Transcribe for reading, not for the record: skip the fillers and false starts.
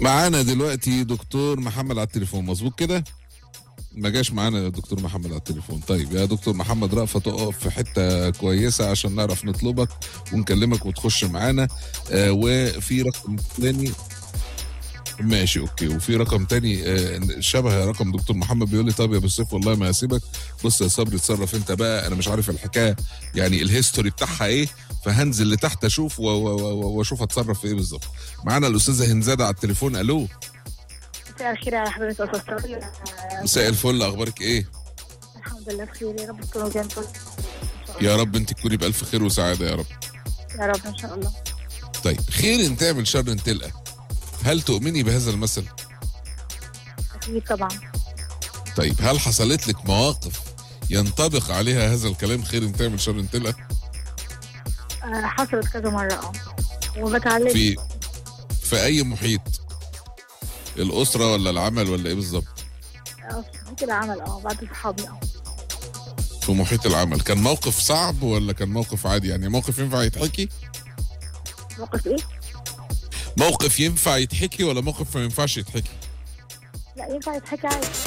معانا دلوقتي دكتور محمد على التليفون، مظبوط كده؟ ما جاش معانا دكتور محمد على التليفون. طيب يا دكتور محمد، رأفت تقف في حتة كويسة عشان نعرف نطلبك ونكلمك وتخش معانا. وفي رقم تاني. ماشي اوكي. وفي رقم تاني شبه رقم دكتور محمد، بيقول لي طب يا ابو سيف والله ما هسيبك، بص يا صبري اتصرف انت بقى، انا مش عارف الحكايه يعني الهيستوري بتاعها ايه، فهنزل لتحت اشوف واشوف اتصرف في ايه بالظبط. معانا الاستاذه هنزاده على التليفون. الو. مساء الخير على حضرتك يا استاذ. مساء الفل، اخبارك ايه؟ الحمد لله بخير، يا رب تكونوا زي الفل. يا رب انت تكوني بالف خير وسعاده يا رب. يا رب ان شاء الله. طيب، خير ان تعمل شر ان تلقى، هل تؤمني بهذا المثل؟ اكيد طبعا. طيب، هل حصلت لك مواقف ينطبق عليها هذا الكلام، خير ان تعمل شر ان تلقى؟ حصلت كذا مره وبتعلم. في اي محيط؟ الاسره ولا العمل ولا ايه بالظبط؟ في محيط العمل، بعد صحابي. في محيط العمل. كان موقف صعب ولا كان موقف عادي؟ يعني موقف ينفع يتحكي؟ موقف ايه؟ موقف ينفع يتحكي ولا موقف ما ينفعش يتحكي؟ لا، ينفع يتحكي عادي.